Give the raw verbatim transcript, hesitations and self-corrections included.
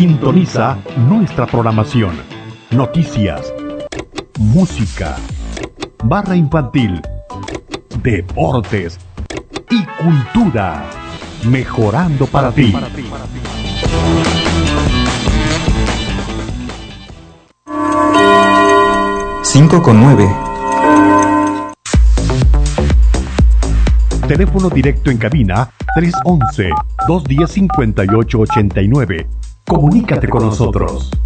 Sintoniza nuestra programación. Noticias, música, barra infantil, deportes y cultura. Mejorando para ti. cinco con nueve. Teléfono directo en cabina tres once, dos diez, cincuenta y ocho ochenta y nueve. Comunícate con nosotros.